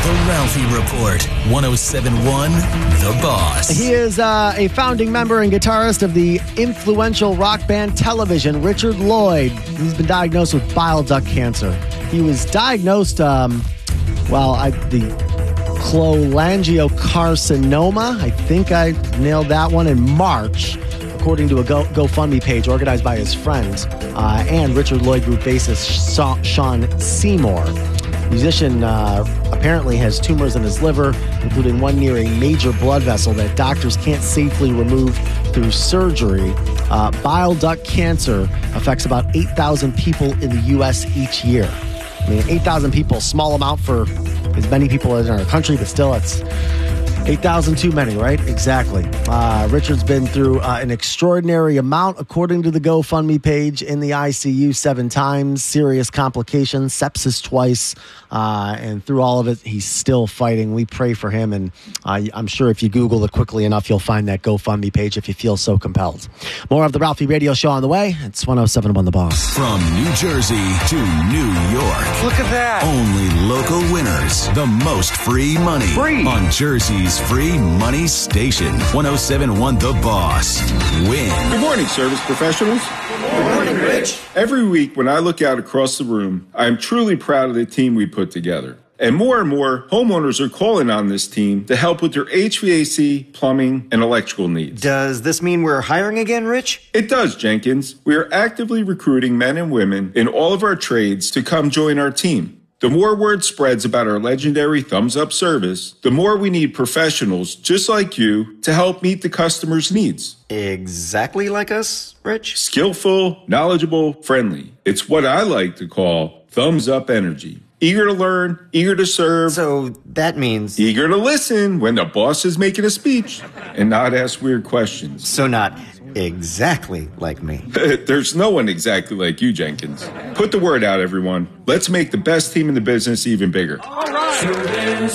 The Ralphie Report. 107.1 The Boss. He is a founding member and guitarist of the influential rock band Television, Richard Lloyd. He's been diagnosed with bile duct cancer. He was diagnosed, the cholangiocarcinoma. I think I nailed that one in March, according to a GoFundMe page organized by his friends and Richard Lloyd Group bassist Sean Seymour. Musician apparently has tumors in his liver, including one near a major blood vessel that doctors can't safely remove through surgery. Bile duct cancer affects about 8,000 people in the U.S. each year. I mean, 8,000 people, small amount for as many people as in our country, but still it's 8,000 too many, right? Exactly. Richard's been through an extraordinary amount, according to the GoFundMe page, in the ICU 7 times, serious complications, sepsis twice, and through all of it, he's still fighting. We pray for him, and I'm sure if you Google it quickly enough, you'll find that GoFundMe page if you feel so compelled. More of the Ralphie Radio Show on the way. It's 107.1 The Boss. From New Jersey to New York. Look at that. Only local winners. The most free money. Free. On Jersey's free money station. 107.1 The Boss. Win. Good morning, service professionals. Good morning, Rich. Every week when I look out across the room, I am truly proud of the team we put together. And more homeowners are calling on this team to help with their HVAC, plumbing, and electrical needs. Does this mean we're hiring again, Rich? It does, Jenkins. We are actively recruiting men and women in all of our trades to come join our team. The more word spreads about our legendary Thumbs Up service, the more we need professionals just like you to help meet the customer's needs. Exactly like us, Rich? Skillful, knowledgeable, friendly. It's what I like to call Thumbs Up energy. Eager to learn, eager to serve. So that means... Eager to listen when the boss is making a speech and not ask weird questions. So not exactly like me. There's no one exactly like you, Jenkins. Put the word out, everyone. Let's make the best team in the business even bigger. All right.